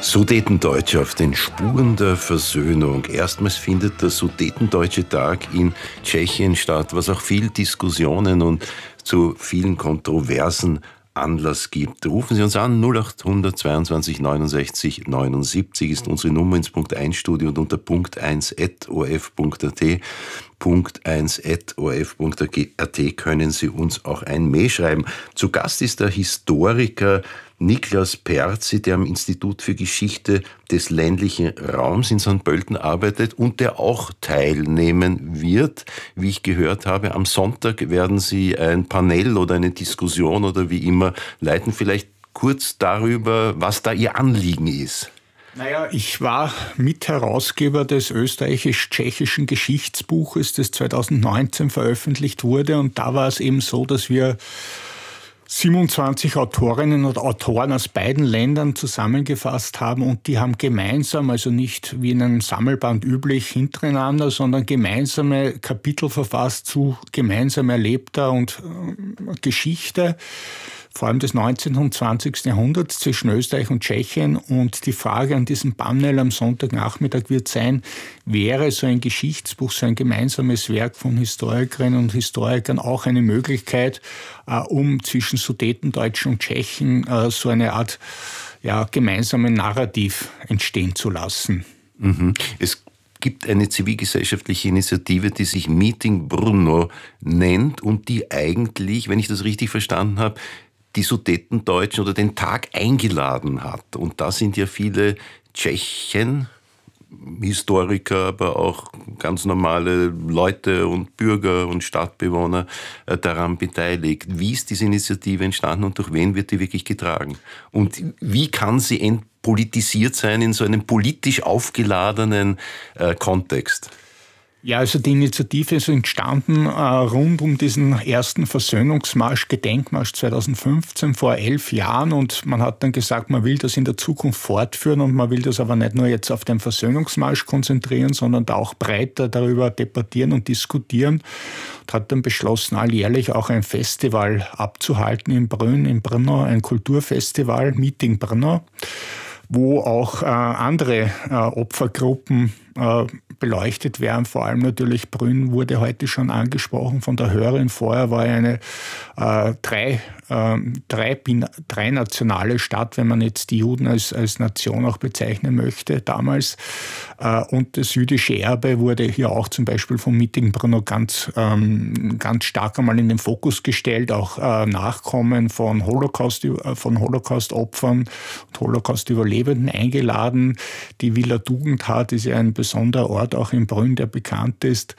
Sudetendeutsche auf den Spuren der Versöhnung. Erstmals findet der Sudetendeutsche Tag in Tschechien statt, was auch viel Diskussionen und zu vielen Kontroversen Anlass gibt. Rufen Sie uns an, 0800 22 69 79 ist unsere Nummer ins Punkt 1 Studio und unter Punkt 1.orf.at Punkt1.orf.at können Sie uns auch ein Mail schreiben. Zu Gast ist der Historiker Niklas Perzi, der am Institut für Geschichte des ländlichen Raums in St. Pölten arbeitet und der auch teilnehmen wird. Wie ich gehört habe, am Sonntag werden Sie ein Panel oder eine Diskussion oder wie immer leiten. Vielleicht kurz darüber, was da Ihr Anliegen ist. Naja, ich war Mitherausgeber des österreichisch-tschechischen Geschichtsbuches, das 2019 veröffentlicht wurde. Und da war es eben so, dass wir 27 Autorinnen und Autoren aus beiden Ländern zusammengefasst haben und die haben gemeinsam, also nicht wie in einem Sammelband üblich hintereinander, sondern gemeinsame Kapitel verfasst zu gemeinsam erlebter und Geschichte, vor allem des 19. und 20. Jahrhunderts zwischen Österreich und Tschechien. Und die Frage an diesem Panel am Sonntagnachmittag wird sein, wäre so ein Geschichtsbuch, so ein gemeinsames Werk von Historikerinnen und Historikern auch eine Möglichkeit, um zwischen Sudetendeutschen und Tschechen so eine Art gemeinsamen Narrativ entstehen zu lassen. Mhm. Es gibt eine zivilgesellschaftliche Initiative, die sich Meeting Brno nennt und die eigentlich, wenn ich das richtig verstanden habe, die Sudetendeutschen oder den Tag eingeladen hat. Und da sind ja viele Tschechen, Historiker, aber auch ganz normale Leute und Bürger und Stadtbewohner daran beteiligt. Wie ist diese Initiative entstanden und durch wen wird die wirklich getragen? Und wie kann sie entpolitisiert sein in so einem politisch aufgeladenen Kontext? Ja, also die Initiative ist entstanden rund um diesen ersten Versöhnungsmarsch, Gedenkmarsch 2015, vor 11 Jahren. Und man hat dann gesagt, man will das in der Zukunft fortführen und man will das aber nicht nur jetzt auf den Versöhnungsmarsch konzentrieren, sondern da auch breiter darüber debattieren und diskutieren. Und hat dann beschlossen, alljährlich auch ein Festival abzuhalten in Brno, ein Kulturfestival, Meeting Brno, wo auch andere Opfergruppen beleuchtet werden. Vor allem natürlich Brünn wurde heute schon angesprochen von der Hörerin. Vorher war eine dreinationale Stadt, wenn man jetzt die Juden als Nation auch bezeichnen möchte, damals. Und das jüdische Erbe wurde hier auch zum Beispiel vom Meeting Brno ganz stark einmal in den Fokus gestellt. Auch Nachkommen von Holocaust-Opfern und Holocaust-Überlebenden eingeladen. Die Villa Tugendhat ist ja ein besonderer Ort auch in Brünn, der bekannt ist.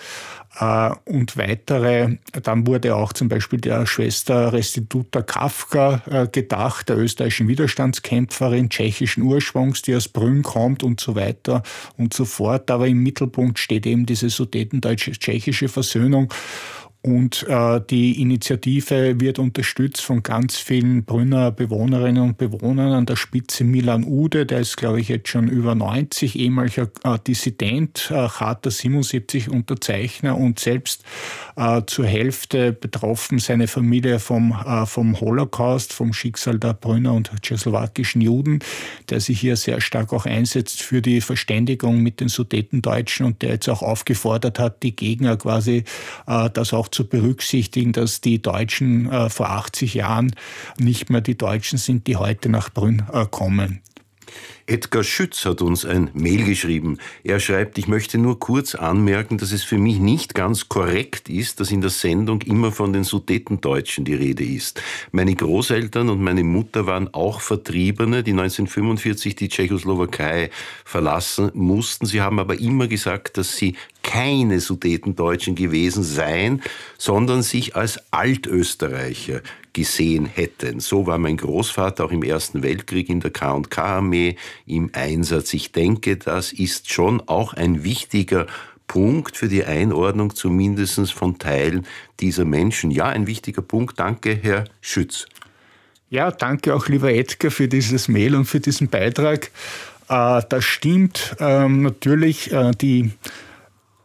Und weitere, dann wurde auch zum Beispiel der Schwester Restituta Kafka gedacht, der österreichischen Widerstandskämpferin tschechischen Ursprungs, die aus Brünn kommt und so weiter und so fort. Aber im Mittelpunkt steht eben diese sudetendeutsche-tschechische Versöhnung. Und die Initiative wird unterstützt von ganz vielen Brünner Bewohnerinnen und Bewohnern. An der Spitze Milan Ude, der ist, glaube ich, jetzt schon über 90, ehemaliger Dissident, Charta 77 Unterzeichner und selbst zur Hälfte betroffen, seine Familie vom Holocaust, vom Schicksal der Brünner und tschechoslowakischen Juden, der sich hier sehr stark auch einsetzt für die Verständigung mit den Sudetendeutschen und der jetzt auch aufgefordert hat, die Gegner quasi das auch zu berücksichtigen, dass die Deutschen vor 80 Jahren nicht mehr die Deutschen sind, die heute nach Brünn kommen. Edgar Schütz hat uns ein Mail geschrieben. Er schreibt, ich möchte nur kurz anmerken, dass es für mich nicht ganz korrekt ist, dass in der Sendung immer von den Sudetendeutschen die Rede ist. Meine Großeltern und meine Mutter waren auch Vertriebene, die 1945 die Tschechoslowakei verlassen mussten. Sie haben aber immer gesagt, dass sie keine Sudetendeutschen gewesen seien, sondern sich als Altösterreicher gesehen hätten. So war mein Großvater auch im Ersten Weltkrieg in der K&K-Armee im Einsatz. Ich denke, das ist schon auch ein wichtiger Punkt für die Einordnung zumindest von Teilen dieser Menschen. Ja, ein wichtiger Punkt. Danke, Herr Schütz. Ja, danke auch, lieber Edgar, für dieses Mail und für diesen Beitrag. Das stimmt natürlich, die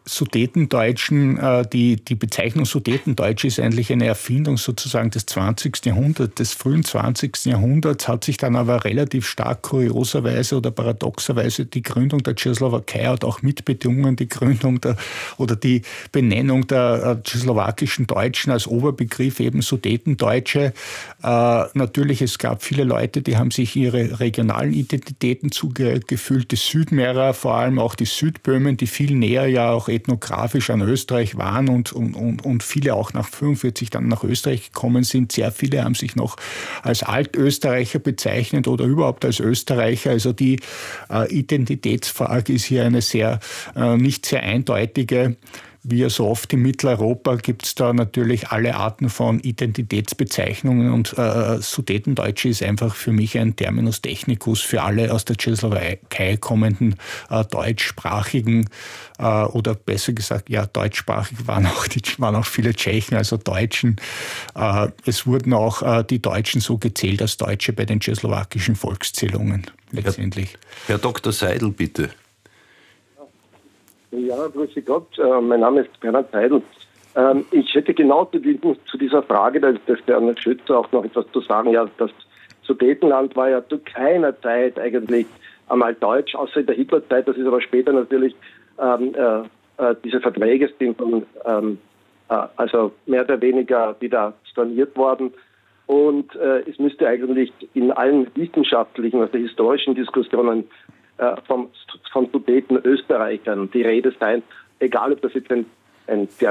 Sudetendeutschen, die Bezeichnung Sudetendeutsch ist eigentlich eine Erfindung sozusagen des 20. Jahrhunderts, des frühen 20. Jahrhunderts, hat sich dann aber relativ stark kurioserweise oder paradoxerweise die Gründung der Tschechoslowakei hat auch mitbedungen, die Gründung oder die Benennung der tschechoslowakischen Deutschen als Oberbegriff eben Sudetendeutsche. Natürlich, es gab viele Leute, die haben sich ihre regionalen Identitäten zugefühlt, die Südmärer, vor allem auch die Südböhmen, die viel näher ja auch ethnografisch an Österreich waren und viele auch nach 1945 dann nach Österreich gekommen sind. Sehr viele haben sich noch als Altösterreicher bezeichnet oder überhaupt als Österreicher. Also die Identitätsfrage ist hier eine nicht sehr eindeutige. Wie so oft in Mitteleuropa gibt es da natürlich alle Arten von Identitätsbezeichnungen und Sudetendeutsch ist einfach für mich ein Terminus technicus für alle aus der Tschechoslowakei kommenden deutschsprachigen oder besser gesagt, ja, deutschsprachig waren auch viele Tschechen, also Deutschen. Es wurden auch die Deutschen so gezählt als Deutsche bei den tschechoslowakischen Volkszählungen letztendlich. Herr Dr. Seidel, bitte. Ja, grüße Gott. Mein Name ist Bernhard Seidel. Ich hätte genau zu dieser Frage, dass der Herr Schützer auch noch etwas zu sagen. Ja, das Sudetenland war ja zu keiner Zeit eigentlich einmal deutsch, außer in der Hitlerzeit. Das ist aber später natürlich, diese Verträge sind also mehr oder weniger wieder storniert worden. Und es müsste eigentlich in allen wissenschaftlichen, also historischen Diskussionen von Sudeten Österreichern die Rede sein, egal ob das jetzt ein